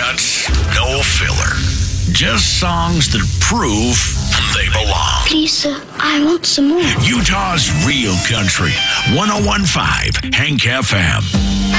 cuts, no filler. Just songs that prove they belong. Please, sir, I want some more. Utah's real country. 101.5 Hank FM.